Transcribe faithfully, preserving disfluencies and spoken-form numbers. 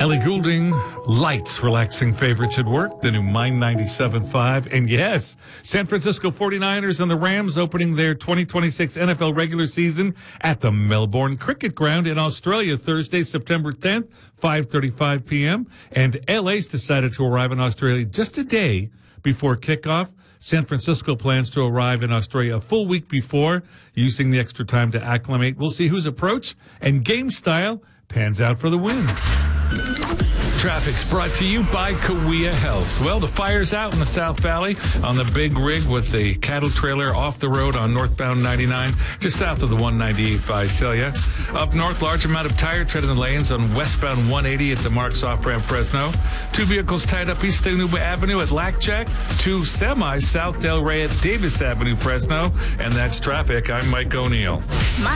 Ellie Goulding, light, relaxing favorites at work, the new Mind ninety-seven point five. And yes, San Francisco forty-niners and the Rams opening their twenty twenty-six N F L regular season at the Melbourne Cricket Ground in Australia, Thursday, September tenth, five thirty-five p.m. And L A's decided to arrive in Australia just a day before kickoff. San Francisco plans to arrive in Australia a full week before, using the extra time to acclimate. We'll see whose approach and game style pans out for the win. Traffic's brought to you by Kawea Health. Well, the fire's out in the South Valley on the big rig with the cattle trailer off the road on northbound ninety-nine, just south of the one ninety-eight Visalia. Up north, large amount of tire tread in the lanes on westbound one eighty at the Marks off-ramp Fresno. Two vehicles tied up East Tanuba Avenue at Lackjack. Two semis South Del Rey at Davis Avenue, Fresno. And that's traffic. I'm Mike O'Neill. My